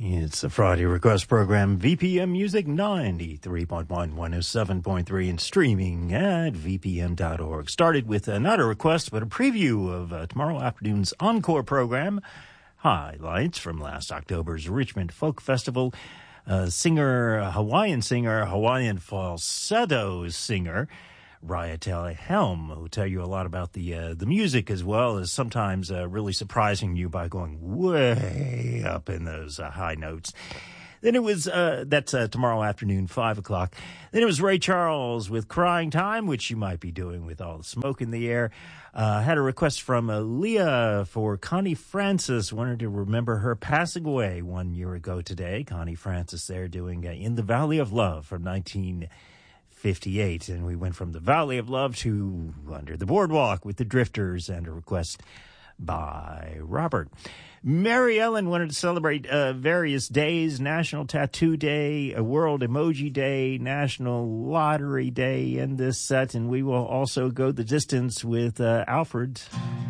It's a Friday request program, VPM Music 93.1, 107.3, and streaming at vpm.org. Started with not a request, but a preview of tomorrow afternoon's encore program, highlights from last October's Richmond Folk Festival. Hawaiian singer, Hawaiian falsetto singer, Raiatele Helm, who will tell you a lot about the music as well as sometimes really surprising you by going way up in those high notes. Then it was, that's tomorrow afternoon, 5 o'clock. Then it was Ray Charles with Crying Time, which you might be doing with all the smoke in the air. Had a request from Leah for Connie Francis. Wanted to remember her passing away 1 year ago today. Connie Francis there doing In the Valley of Love from 1958. And we went from the Valley of Love to Under the Boardwalk with the Drifters, and a request by Robert. Mary Ellen wanted to celebrate various days: National Tattoo Day, a World Emoji Day, National Lottery Day in this set, and we will also go the distance with Alfred.